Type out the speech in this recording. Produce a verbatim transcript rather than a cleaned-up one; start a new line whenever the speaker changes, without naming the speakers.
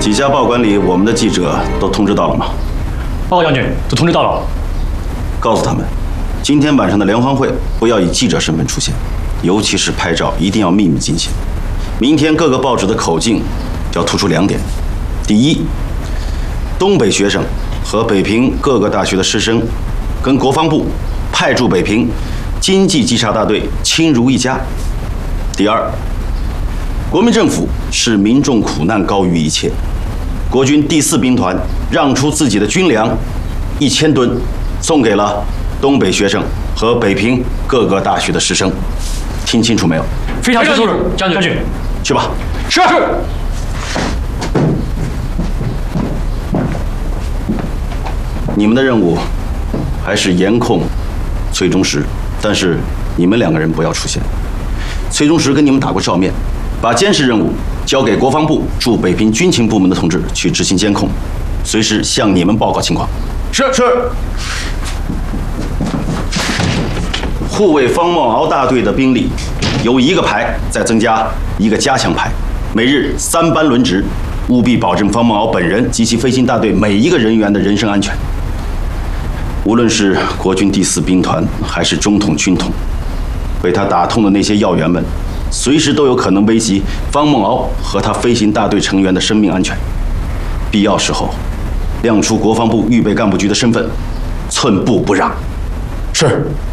几家报馆里，我们的记者都通知到了吗？
报告将军，都通知到了。
告诉他们，今天晚上的联欢会不要以记者身份出现，尤其是拍照一定要秘密进行。明天各个报纸的口径要突出两点：第一，东北学生和北平各个大学的师生，跟国防部派驻北平经济稽查大队亲如一家；第二，国民政府视民众苦难高于一切，国军第四兵团让出自己的军粮一千吨，送给了东北学生和北平各个大学的师生。听清楚没有？
非常清楚，将军。将军，
去吧。
是。是。
你们的任务还是严控崔中实，但是你们两个人不要出现。崔中实跟你们打过照面，把监视任务交给国防部驻北平军情部门的同志去执行监控，随时向你们报告情况。
是是。
护卫方茂敖大队的兵力由一个排再增加一个加强排，每日三班轮值，务必保证方茂敖本人及其飞行大队每一个人员的人身安全。无论是国军第四兵团还是中统、军统，被他打痛的那些要员们，随时都有可能危及方孟敖和他飞行大队成员的生命安全。必要时候，亮出国防部预备干部局的身份，寸步不让。
是。